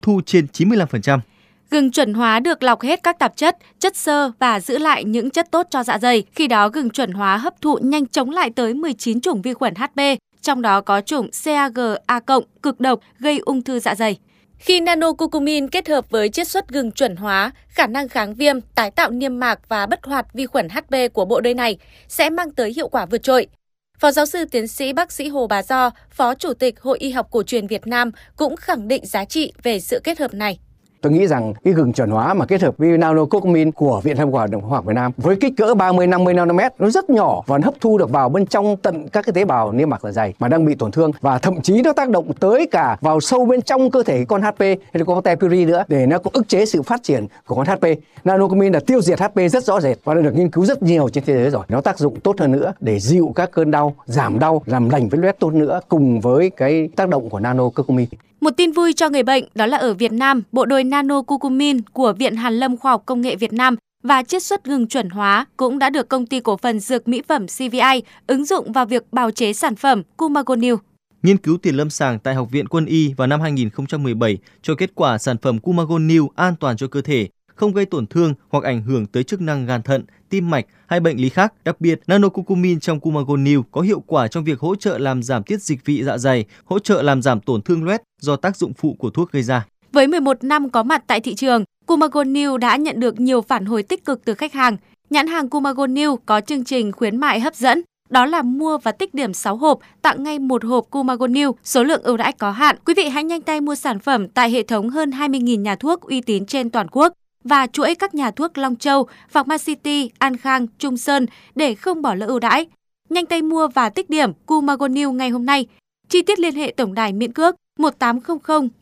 thu trên 95%. Gừng chuẩn hóa được lọc hết các tạp chất, chất xơ và giữ lại những chất tốt cho dạ dày. Khi đó gừng chuẩn hóa hấp thụ nhanh chống lại tới 19 chủng vi khuẩn HP, trong đó có chủng CAG-A+, cực độc, gây ung thư dạ dày. Khi nanocucumin kết hợp với chiết xuất gừng chuẩn hóa, khả năng kháng viêm, tái tạo niêm mạc và bất hoạt vi khuẩn HP của bộ đôi này sẽ mang tới hiệu quả vượt trội. Phó giáo sư tiến sĩ bác sĩ Hồ Bà Do, Phó Chủ tịch Hội Y học cổ truyền Việt Nam cũng khẳng định giá trị về sự kết hợp này. Tôi nghĩ rằng cái gừng chuẩn hóa mà kết hợp với nanocucumin của Viện Khoa học Việt Nam với kích cỡ 30-50 nanomet, nó rất nhỏ và nó hấp thu được vào bên trong tận các cái tế bào niêm mạc dạ dày mà đang bị tổn thương, và thậm chí nó tác động tới cả vào sâu bên trong cơ thể con HP hay là con Te Puri nữa, để nó cũng ức chế sự phát triển của con HP. Nanocucumin là tiêu diệt HP rất rõ rệt và đã được nghiên cứu rất nhiều trên thế giới rồi. Nó tác dụng tốt hơn nữa để dịu các cơn đau, giảm đau, làm lành vết loét tốt nữa cùng với cái tác động của nanocucumin. Một tin vui cho người bệnh đó là ở Việt Nam, bộ đôi nanocucumin của Viện Hàn lâm Khoa học Công nghệ Việt Nam và chiết xuất gừng chuẩn hóa cũng đã được Công ty Cổ phần Dược Mỹ phẩm CVI ứng dụng vào việc bào chế sản phẩm Cumagonil. Nghiên cứu tiền lâm sàng tại Học viện Quân y vào năm 2017 cho kết quả sản phẩm Cumagonil an toàn cho cơ thể, không gây tổn thương hoặc ảnh hưởng tới chức năng gan thận, tim mạch hay bệnh lý khác. Đặc biệt, nanocucumin trong Cumagonil có hiệu quả trong việc hỗ trợ làm giảm tiết dịch vị dạ dày, hỗ trợ làm giảm tổn thương loét do tác dụng phụ của thuốc gây ra. Với 11 năm có mặt tại thị trường, Cumagonil đã nhận được nhiều phản hồi tích cực từ khách hàng. Nhãn hàng Cumagonil có chương trình khuyến mại hấp dẫn, đó là mua và tích điểm 6 hộp, tặng ngay 1 hộp Cumagonil, số lượng ưu đãi có hạn. Quý vị hãy nhanh tay mua sản phẩm tại hệ thống hơn 20.000 nhà thuốc uy tín trên toàn quốc và chuỗi các nhà thuốc Long Châu, Pharmacity, An Khang, Trung Sơn để không bỏ lỡ ưu đãi. Nhanh tay mua và tích điểm Cumagonil ngay hôm nay. Chi tiết liên hệ tổng đài miễn cước 1800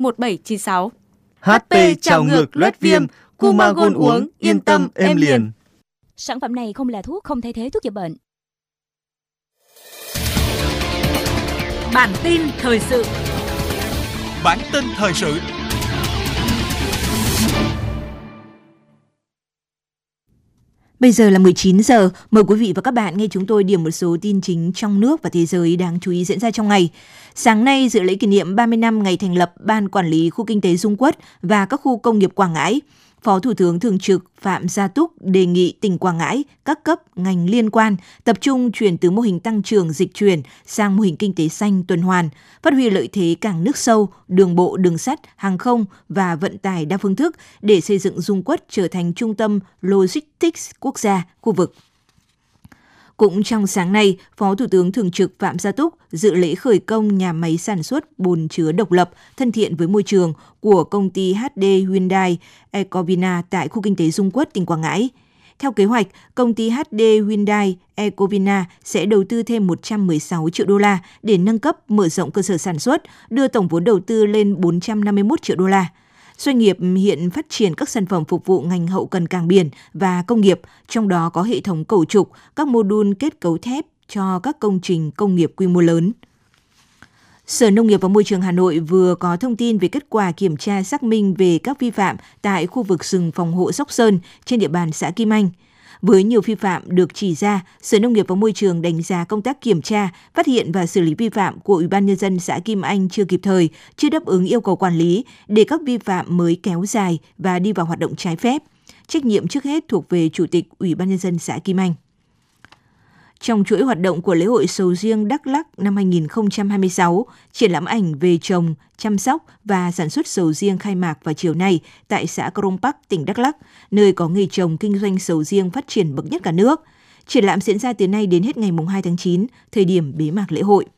1796. HP trào ngược loét viêm, Cumagon uống, yên tâm, êm liền. Sản phẩm này không là thuốc, không thay thế thuốc chữa bệnh. Bản tin thời sự. Bản tin thời sự. Bây giờ là 19 giờ, mời quý vị và các bạn nghe chúng tôi điểm một số tin chính trong nước và thế giới đáng chú ý diễn ra trong ngày. Sáng nay, dự lễ kỷ niệm 30 năm ngày thành lập Ban Quản lý Khu Kinh tế Dung Quất và các khu công nghiệp Quảng Ngãi, Phó Thủ tướng Thường trực Phạm Gia Túc đề nghị tỉnh Quảng Ngãi, các cấp, ngành liên quan tập trung chuyển từ mô hình tăng trưởng dịch chuyển sang mô hình kinh tế xanh tuần hoàn, phát huy lợi thế cảng nước sâu, đường bộ, đường sắt, hàng không và vận tải đa phương thức để xây dựng Dung Quất trở thành trung tâm logistics quốc gia, khu vực. Cũng trong sáng nay, Phó Thủ tướng Thường trực Phạm Gia Túc dự lễ khởi công nhà máy sản xuất bồn chứa độc lập thân thiện với môi trường của công ty HD Hyundai Ecovina tại khu kinh tế Dung Quất, tỉnh Quảng Ngãi. Theo kế hoạch, công ty HD Hyundai Ecovina sẽ đầu tư thêm 116 triệu đô la để nâng cấp mở rộng cơ sở sản xuất, đưa tổng vốn đầu tư lên 451 triệu đô la. Doanh nghiệp hiện phát triển các sản phẩm phục vụ ngành hậu cần cảng biển và công nghiệp, trong đó có hệ thống cầu trục, các mô đun kết cấu thép cho các công trình công nghiệp quy mô lớn. Sở Nông nghiệp và Môi trường Hà Nội vừa có thông tin về kết quả kiểm tra xác minh về các vi phạm tại khu vực rừng phòng hộ Sóc Sơn trên địa bàn xã Kim Anh. Với nhiều vi phạm được chỉ ra, Sở Nông nghiệp và Môi trường đánh giá công tác kiểm tra, phát hiện và xử lý vi phạm của Ủy ban Nhân dân xã Kim Anh chưa kịp thời, chưa đáp ứng yêu cầu quản lý, để các vi phạm mới kéo dài và đi vào hoạt động trái phép. Trách nhiệm trước hết thuộc về Chủ tịch Ủy ban Nhân dân xã Kim Anh. Trong chuỗi hoạt động của lễ hội sầu riêng Đắk Lắk năm 2026, triển lãm ảnh về trồng, chăm sóc và sản xuất sầu riêng khai mạc vào chiều nay tại xã Crong Park, tỉnh Đắk Lắk, nơi có nghề trồng kinh doanh sầu riêng phát triển bậc nhất cả nước. Triển lãm diễn ra từ nay đến hết ngày 2 tháng 9, thời điểm bế mạc lễ hội.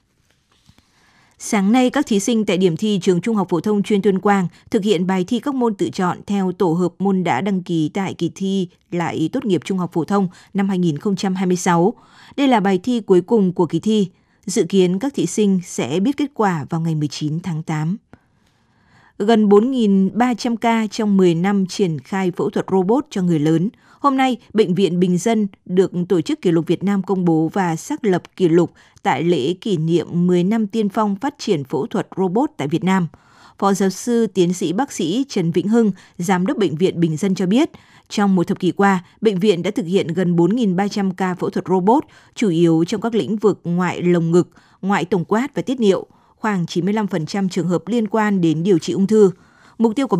Sáng nay, các thí sinh tại điểm thi Trường Trung học Phổ thông chuyên Tuyên Quang thực hiện bài thi các môn tự chọn theo tổ hợp môn đã đăng ký tại kỳ thi lại tốt nghiệp Trung học Phổ thông năm 2026. Đây là bài thi cuối cùng của kỳ thi. Dự kiến các thí sinh sẽ biết kết quả vào ngày 19 tháng 8. Gần 4.300 ca trong 10 năm triển khai phẫu thuật robot cho người lớn. Hôm nay, Bệnh viện Bình Dân được Tổ chức Kỷ lục Việt Nam công bố và xác lập kỷ lục tại lễ kỷ niệm 10 năm tiên phong phát triển phẫu thuật robot tại Việt Nam. Phó giáo sư tiến sĩ bác sĩ Trần Vĩnh Hưng, Giám đốc Bệnh viện Bình Dân cho biết, trong một thập kỷ qua, bệnh viện đã thực hiện gần 4.300 ca phẫu thuật robot, chủ yếu trong các lĩnh vực ngoại lồng ngực, ngoại tổng quát và tiết niệu, khoảng 95% trường hợp liên quan đến điều trị ung thư. Mục tiêu của